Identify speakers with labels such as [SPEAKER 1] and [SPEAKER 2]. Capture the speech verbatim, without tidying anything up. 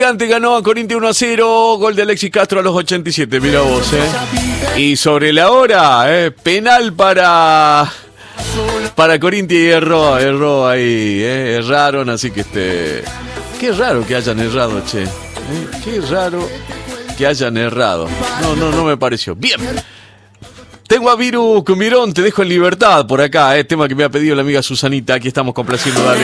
[SPEAKER 1] Gigante ganó a Corinthians uno a cero, gol de Alexis Castro a los ochenta y siete, mira vos, eh. Y sobre la hora, eh, penal para para Corinthians y erró, erró ahí, eh, erraron, así que este, qué raro que hayan errado, che, eh, qué raro que hayan errado, no, no, no me pareció. Bien, tengo a Viru Cumirón, te dejo en libertad por acá, eh, tema que me ha pedido la amiga Susanita, aquí estamos complaciendo, dale.